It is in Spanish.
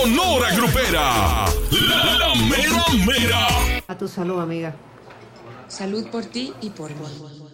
Sonora Grupera. La Mera Mera. A tu salud, amiga. Salud por ti y por mí.